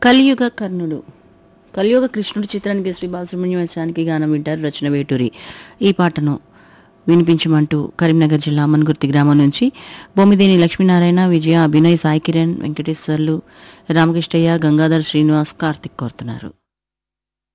కలియుగ కర్ణుడు కలియుగ కృష్ణుడు చిత్రానికి శ్రీ బాలసుబ్రహ్మణ్యం వచ్చానికి గానం వింటారు. రచన వేటూరి. ఈ పాటను వినిపించమంటూ కరీంనగర్ జిల్లా మన్గుర్తి గ్రామం నుంచి బొమ్మిదేని లక్ష్మీనారాయణ, విజయ, అభినయ్, సాయి కిరణ్, వెంకటేశ్వర్లు, రామకృష్ణయ్య, గంగాధర్, శ్రీనివాస్, కార్తిక్ కోరుతున్నారు.